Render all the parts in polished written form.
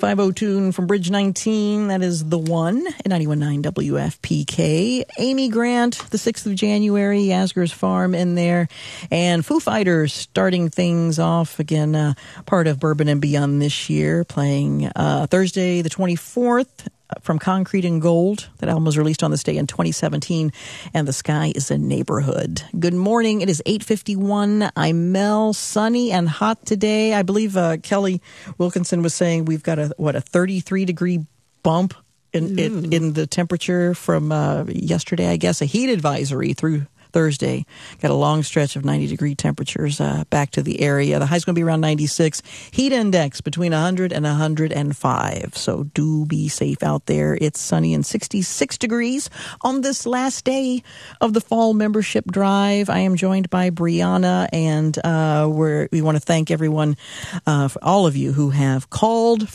502 from Bridge 19, that is the one at 91.9 WFPK. Amy Grant, the 6th of January, Asger's Farm in there. And Foo Fighters starting things off again, part of Bourbon and Beyond this year, playing Thursday the 24th. From Concrete and Gold. That album was released on this day in 2017, and The Sky is a Neighborhood. Good morning. It is 8:51. I'm Mel. Sunny and hot today. I believe Kelly Wilkinson was saying we've got a 33-degree bump in the temperature from yesterday, I guess. A heat advisory through Thursday. Got a long stretch of 90-degree temperatures back to the area. The high's going to be around 96. Heat index between 100 and 105. So do be safe out there. It's sunny and 66 degrees on this last day of the fall membership drive. I am joined by Brianna, and we want to thank everyone, for all of you who have called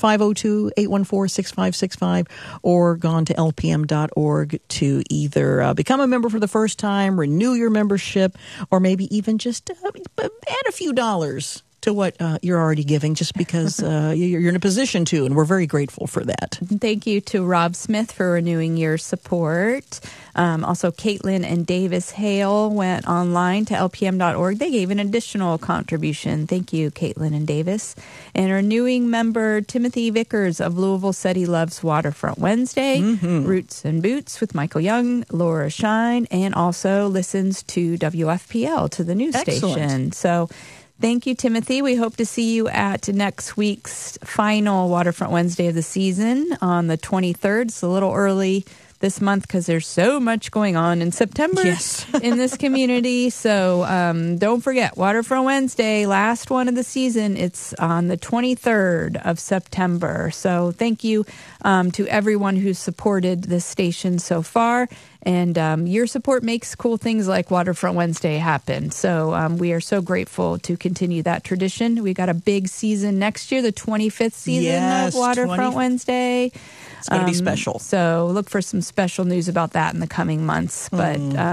502-814-6565 or gone to lpm.org to either become a member for the first time, renew your membership, or maybe even just add a few dollars to what you're already giving, just because you're in a position to, and we're very grateful for that. Thank you to Rob Smith for renewing your support. Also, Caitlin and Davis Hale went online to lpm.org. They gave an additional contribution. Thank you, Caitlin and Davis. And renewing member Timothy Vickers of Louisville said he loves Waterfront Wednesday, Roots and Boots with Michael Young, Laura Shine, and also listens to WFPL, to the news station. So thank you, Timothy. We hope to see you at next week's final Waterfront Wednesday of the season on the 23rd. It's a little early this month because there's so much going on in September in this community. So don't forget, Waterfront Wednesday, last one of the season. It's on the 23rd of September. So thank you to everyone who's supported this station so far. And your support makes cool things like Waterfront Wednesday happen. So we are so grateful to continue that tradition. We got a big season next year, the 25th season of Waterfront Wednesday. It's going to be special. So look for some special news about that in the coming months. But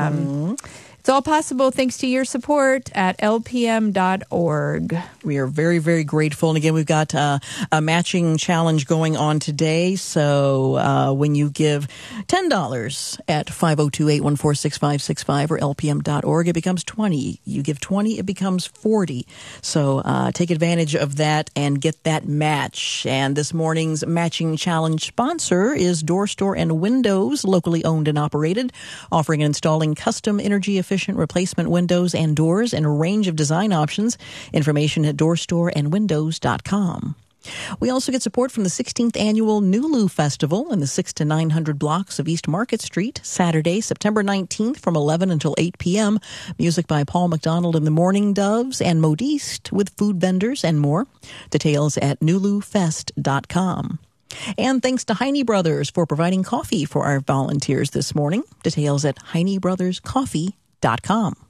it's all possible thanks to your support at lpm.org. We are very, very grateful. And again, we've got a matching challenge going on today. So when you give $10 at 502-814-6565 or lpm.org, it becomes 20. You give 20, it becomes 40. So take advantage of that and get that match. And this morning's matching challenge sponsor is Door Store and Windows, locally owned and operated, offering and installing custom energy efficient replacement windows and doors and a range of design options. Information at doorstoreandwindows.com. We also get support from the 16th Annual Nulu Festival in the 6 to 900 blocks of East Market Street, Saturday, September 19th from 11 until 8 p.m. Music by Paul McDonald and the Morning Doves and Modiste with food vendors and more. Details at nulufest.com. And thanks to Heine Brothers for providing coffee for our volunteers this morning. Details at HeineBrothersCoffee.com.